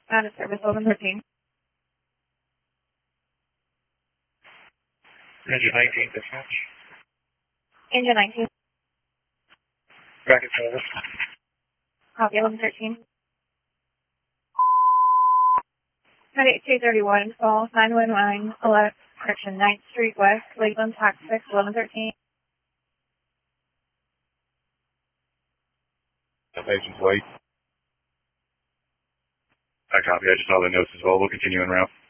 Out of service, 1113. Engine 19, dispatch. Engine 19. Back in service. Copy, 1113. Heading 231, call 919, 9th Street West, Lakeland, Tax 6, 1113. Patients wait. I copy. I just saw the notes as well. We'll continue en route.